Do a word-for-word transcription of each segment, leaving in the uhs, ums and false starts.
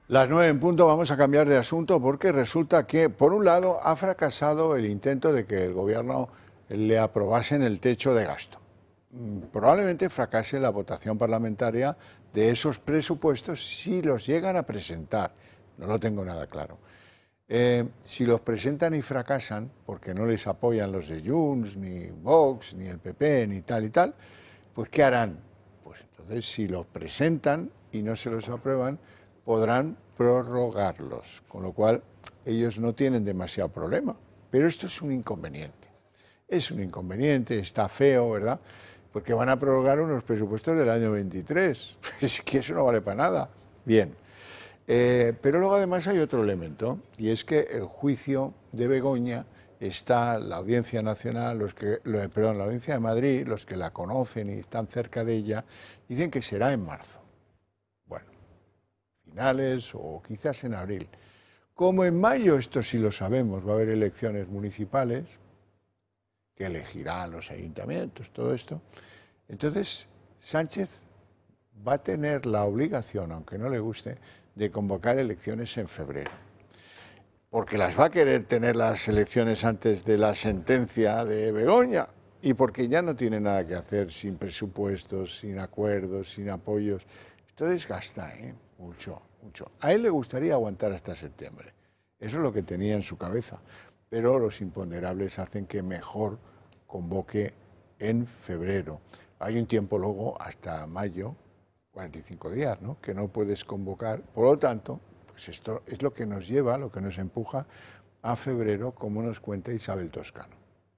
Las nueve en punto, vamos a cambiar de asunto porque resulta que, por un lado, ha fracasado el intento de que el gobierno le aprobasen el techo de gasto. Probablemente fracase la votación parlamentaria de esos presupuestos si los llegan a presentar. No lo tengo nada claro. Eh, si los presentan y fracasan, porque no les apoyan los de Junts, ni Vox, ni el P P, ni tal y tal, pues ¿qué harán? Pues entonces, si los presentan y no se los aprueban, podrán prorrogarlos, con lo cual ellos no tienen demasiado problema. Pero esto es un inconveniente. Es un inconveniente, está feo, ¿verdad? Porque van a prorrogar unos presupuestos del año veintitrés. Es que eso no vale para nada. Bien. Eh, pero luego además hay otro elemento, y es que el juicio de Begoña está, la Audiencia Nacional, los que, lo, perdón, la Audiencia de Madrid, los que la conocen y están cerca de ella, dicen que será en marzo. Bueno, finales o quizás en abril. Como en mayo, esto sí lo sabemos, va a haber elecciones municipales, que elegirán los ayuntamientos, todo esto. Entonces, Sánchez va a tener la obligación, aunque no le guste, de convocar elecciones en febrero. Porque las va a querer tener las elecciones antes de la sentencia de Begoña y porque ya no tiene nada que hacer sin presupuestos, sin acuerdos, sin apoyos. Esto desgasta, ¿eh? Mucho, mucho. A él le gustaría aguantar hasta septiembre. Eso es lo que tenía en su cabeza. Pero los imponderables hacen que mejor convoque en febrero. Hay un tiempo luego hasta mayo, cuarenta y cinco días, ¿no?, que no puedes convocar. Por lo tanto, pues esto es lo que nos lleva, lo que nos empuja a febrero, como nos cuenta Isabel Toscano.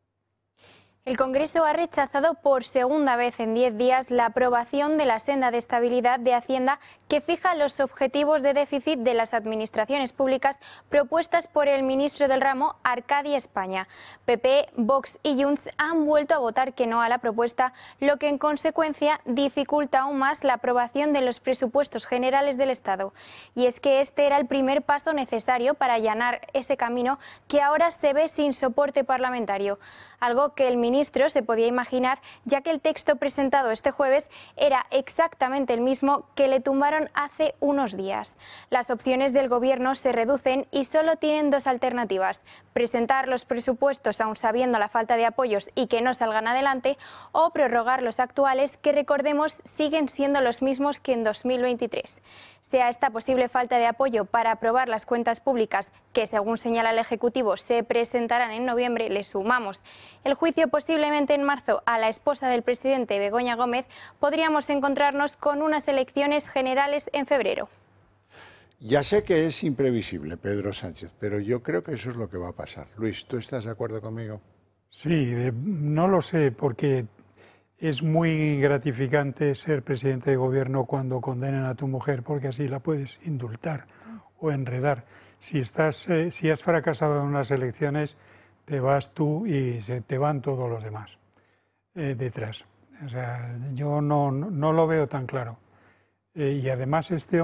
El Congreso ha rechazado por segunda vez en diez días la aprobación de la senda de estabilidad de Hacienda que fija los objetivos de déficit de las administraciones públicas propuestas por el ministro del ramo, Arcadi España. P P, Vox y Junts han vuelto a votar que no a la propuesta, lo que en consecuencia dificulta aún más la aprobación de los presupuestos generales del Estado. Y es que este era el primer paso necesario para allanar ese camino que ahora se ve sin soporte parlamentario, algo que el ministro ministro se podía imaginar, ya que el texto presentado este jueves era exactamente el mismo que le tumbaron hace unos días. Las opciones del gobierno se reducen y solo tienen dos alternativas: presentar los presupuestos aun sabiendo la falta de apoyos y que no salgan adelante, o prorrogar los actuales, que recordemos siguen siendo los mismos que en dos mil veintitrés. Sea esta posible falta de apoyo para aprobar las cuentas públicas, que según señala el Ejecutivo se presentarán en noviembre, le sumamos el juicio posiblemente en marzo a la esposa del presidente, Begoña Gómez, podríamos encontrarnos con unas elecciones generales en febrero. Ya sé que es imprevisible, Pedro Sánchez, pero yo creo que eso es lo que va a pasar. Luis, ¿tú estás de acuerdo conmigo? Sí, eh, no lo sé, porque es muy gratificante ser presidente de gobierno cuando condenan a tu mujer, porque así la puedes indultar o enredar. Si, estás, eh, si has fracasado en unas elecciones, te vas tú y se te van todos los demás eh, detrás. O sea, yo no, no, no lo veo tan claro. Eh, y además este